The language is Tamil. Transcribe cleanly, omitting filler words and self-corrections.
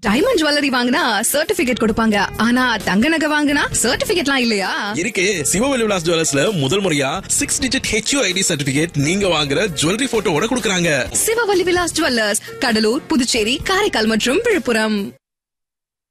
டைமண்ட் ஜுவல்லரி வாங்கினா சர்டிபிகேட் கொடுப்பாங்க, ஆனா தங்க நகை வாங்கினா சர்டிபிகேட்லாம் இல்லையா? இருக்கு. சிவவெளி விலாஸ் ஜுவல்லர்ஸ்ல முதல் முறையா 6 டிஜிட் HUID சர்டிபிகேட் நீங்க வாங்குற ஜுவல்லரி போட்டோவோட கொடுக்கறாங்க. சிவவெளி விலாஸ் ஜுவல்லர்ஸ், கடலூர், புதுச்சேரி, காரைக்கால் மற்றும் விழுப்புரம்.